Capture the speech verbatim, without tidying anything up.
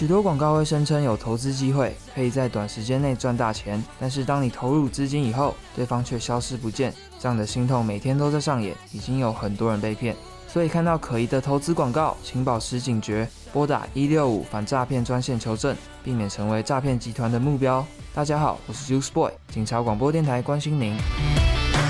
许多广告会声称有投资机会，可以在短时间内赚大钱，但是当你投入资金以后，对方却消失不见，这样的心痛每天都在上演，已经有很多人被骗。所以看到可疑的投资广告，请保持警觉，拨打一六五反诈骗专线求证，避免成为诈骗集团的目标。大家好，我是 Juice Boy， 警察广播电台关心您。